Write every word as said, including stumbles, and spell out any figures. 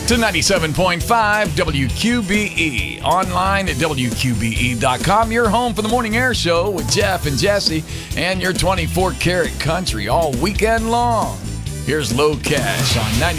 to ninety-seven point five W Q B E. Online at W Q B E dot com. Your home for the Morning Air Show with Jeff and Jesse and your twenty-four karat country all weekend long. Here's Low Cash on ninety.